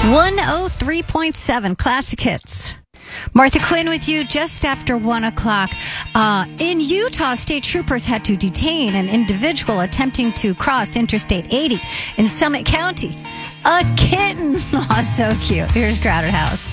103.7 Classic Hits. Martha Quinn with you just after 1 o'clock. In Utah, state troopers had to detain an individual attempting to cross Interstate 80 in Summit County. A kitten. Oh, so cute. Here's Crowded House.